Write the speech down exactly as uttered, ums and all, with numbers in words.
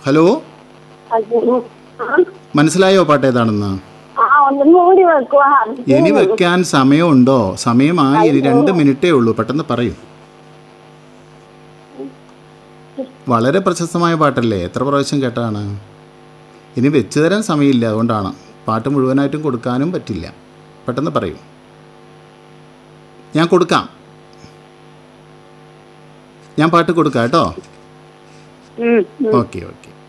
Hello, മനസ്സിലായോ പാട്ട് ഏതാണെന്ന്? ഇനി വെക്കാൻ സമയമുണ്ടോ? സമയമായി, ഇനി രണ്ട് മിനിറ്റേ ഉള്ളൂ, പെട്ടെന്ന് പറയൂ. വളരെ പ്രശസ്തമായ പാട്ടല്ലേ, എത്ര പ്രാവശ്യം കേട്ടതാണ്. ഇനി വെച്ചു തരാൻ സമയമില്ല, അതുകൊണ്ടാണ്. പാട്ട് മുഴുവനായിട്ടും കൊടുക്കാനും പറ്റില്ല. പെട്ടെന്ന് പറയൂ. ഞാൻ കൊടുക്കാം, ഞാൻ പാട്ട് കൊടുക്കാം കേട്ടോ. Okay okay.